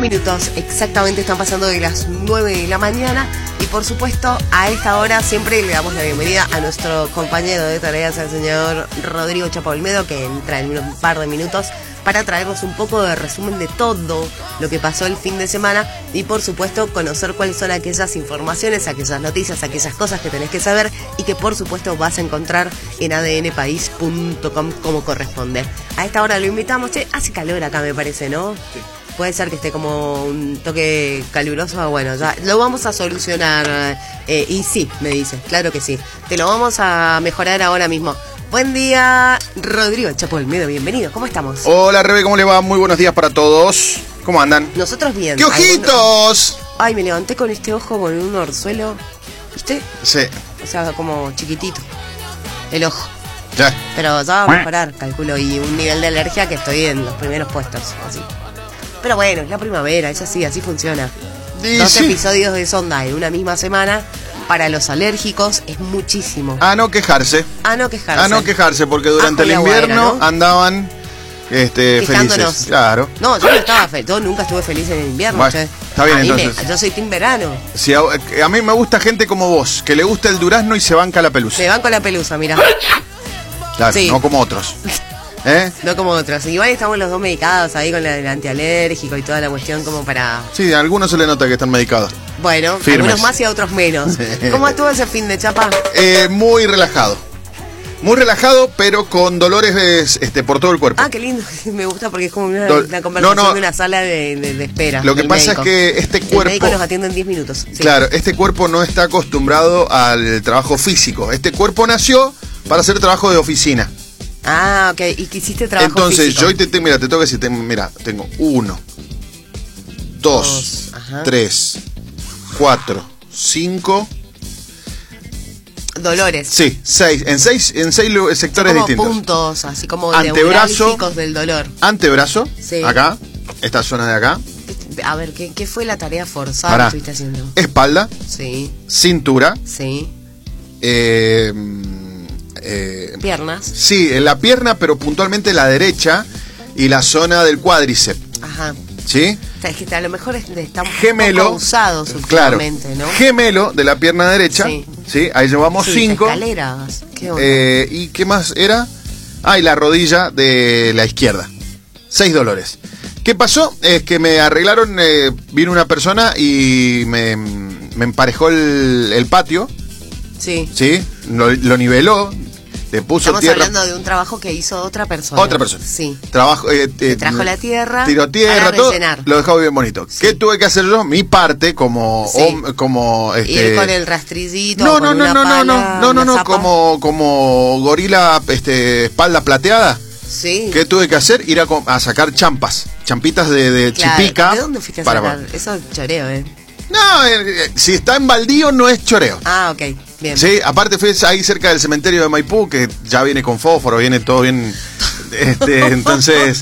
minutos exactamente están pasando de las 9 de la mañana y por supuesto a esta hora siempre le damos la bienvenida a nuestro compañero de tareas, al señor Rodrigo Chapo Olmedo, que entra en un par de minutos para traernos un poco de resumen de todo lo que pasó el fin de semana y por supuesto conocer cuáles son aquellas informaciones, aquellas noticias, aquellas cosas que tenés que saber y que por supuesto vas a encontrar en adnpaís.com como corresponde. A esta hora lo invitamos. Che, hace calor acá me parece, ¿no? Sí. Puede ser que esté como un toque caluroso, bueno, ya lo vamos a solucionar. Y sí, me dice, claro que sí. Te lo vamos a mejorar ahora mismo. Buen día, Rodrigo Chapo Olmedo, bienvenido, ¿cómo estamos? Hola, Rebe, ¿cómo le va? Muy buenos días para todos. ¿Cómo andan? Nosotros bien. ¡Qué ojitos! Ay, me levanté con este ojo con un orzuelo, ¿viste? Sí. O sea, como chiquitito, el ojo. Ya. Pero ya va a mejorar, calculo, y un nivel de alergia que estoy en los primeros puestos, así. Pero bueno, es la primavera, es así, así funciona. Y 2 sí. episodios de sonda en una misma semana, para los alérgicos es muchísimo. A no quejarse. A no quejarse. A no quejarse, porque durante el invierno andaban felices. Claro. No, yo no estaba feliz, yo nunca estuve feliz en el invierno. Bueno, está bien, entonces. Yo soy team verano. Si a mí me gusta gente como vos, que le gusta el durazno y se banca la pelusa. Me banco la pelusa, mira. Claro, sí. No como otros. No como otros. Igual estamos los dos medicados ahí con el antialérgico y toda la cuestión como para... Sí, a algunos se le nota que están medicados. Bueno, firmes. Algunos más y a otros menos. ¿Cómo estuvo ese fin de Chapa? Muy relajado. Muy relajado, pero con dolores por todo el cuerpo. Ah, qué lindo. Me gusta porque es como una conversación de una sala de espera. Lo que pasa médico. Es que este cuerpo... El médico nos atiende en 10 minutos. Sí. Claro, este cuerpo no está acostumbrado al trabajo físico. Este cuerpo nació para hacer trabajo de oficina. Ah, ok. ¿Y qué hiciste trabajo Entonces, físico? yo hoy te tengo que decir, tengo 1, 2, 3, 4, 5... Dolores. Sí, 6. En seis sectores como distintos. Puntos, así como antebrazo, neurálgicos del dolor. Antebrazo, sí. Acá, esta zona de acá. A ver, ¿qué fue la tarea forzada que estuviste haciendo? Espalda. Sí. Cintura. Sí. Piernas. Sí, en la pierna, pero puntualmente la derecha y la zona del cuádriceps. Ajá. ¿Sí? O sea, es que a lo mejor estamos gemelo, usados últimamente, claro, ¿no? Gemelo de la pierna derecha. Sí. Ahí llevamos 5. Escaleras. ¿Qué onda? ¿Y qué más era? Y la rodilla de la izquierda. 6 dolores. ¿Qué pasó? Es que me arreglaron, vino una persona y me emparejó el patio. Sí. Sí, lo niveló. Le puso Estamos tierra. hablando de un trabajo que hizo otra persona. Otra persona. Sí. Trabajo, trajo la tierra. Tiró tierra, para todo. rellenar. Lo dejó bien bonito. Sí. ¿Qué tuve que hacer yo? Mi parte como... Sí. Ir con el rastrillito. No, como gorila, espalda plateada. Sí. ¿Qué tuve que hacer? Ir a sacar champitas de claro. chipica. ¿De dónde fuiste a sacar? Eso es choreo, No, si está en baldío no es choreo. Ah, ok, bien. Sí, aparte fue ahí cerca del cementerio de Maipú, que ya viene con fósforo, viene todo bien. Entonces.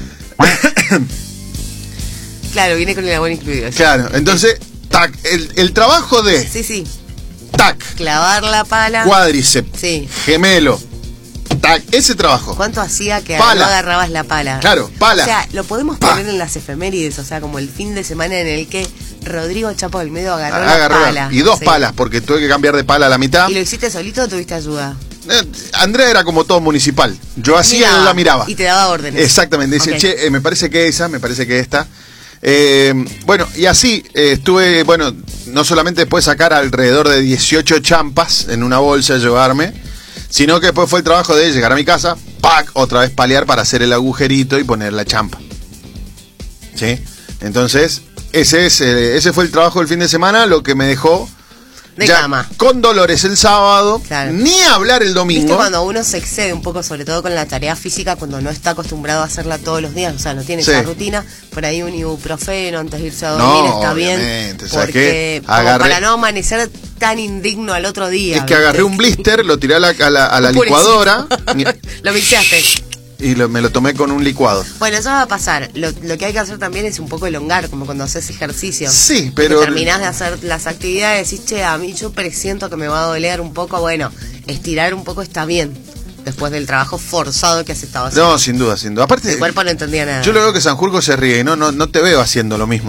Claro, viene con el agua incluido. Claro, entonces, tac, el trabajo de. Sí. Tac. Clavar la pala. Cuádriceps. Sí. Gemelo. Tac, ese trabajo. ¿Cuánto hacía que pala. no agarrabas la pala? Claro, pala. O sea, lo podemos poner en las efemérides, o sea, como el fin de semana en el que Rodrigo Chapo Olmedo agarró la pala. Y 2 palas, porque tuve que cambiar de pala a la mitad. ¿Y lo hiciste solito o tuviste ayuda? Andrea era como todo municipal. Yo hacía y él la miraba. Y te daba órdenes. Exactamente. Dice, okay. Che, me parece que esa, me parece que esta. Bueno, y así estuve, no solamente después sacar alrededor de 18 champas en una bolsa, llevarme, sino que después fue el trabajo de llegar a mi casa, ¡pac! Otra vez palear para hacer el agujerito y poner la champa. ¿Sí? Entonces, ese fue el trabajo del fin de semana, lo que me dejó de cama. Con dolores el sábado, claro. Ni hablar el domingo. ¿Viste cuando uno se excede un poco, sobre todo con la tarea física, cuando no está acostumbrado a hacerla todos los días, o sea, no tiene esa rutina, por ahí un ibuprofeno antes de irse a dormir está bien, porque para no amanecer tan indigno al otro día. Es que agarré un blister, lo tiré a la licuadora. Lo mixeaste. Y me lo tomé con un licuado. Bueno, eso va a pasar. Lo que hay que hacer también es un poco elongar, como cuando haces ejercicio. Sí, pero... Que terminás de hacer las actividades y decís, che, a mí yo presiento que me va a doler un poco. Bueno, estirar un poco está bien. Después del trabajo forzado que has estado haciendo. No, sin duda, sin duda. Aparte, el cuerpo no entendía nada. Yo lo veo que Sanjurjo se ríe y no te veo haciendo lo mismo.